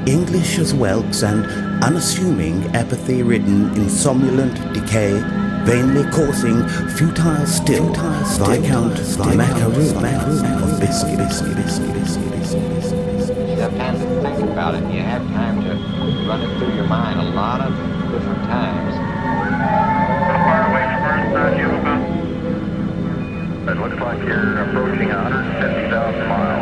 English as whelks and unassuming apathy-ridden insomnant decay, vainly coursing futile still, Viscount Macaroon of Biscuit. You have time to think about it. You have time to run it through your mind a lot of different times. How far away from Earth are you about? It looks like you're approaching 150,000 miles.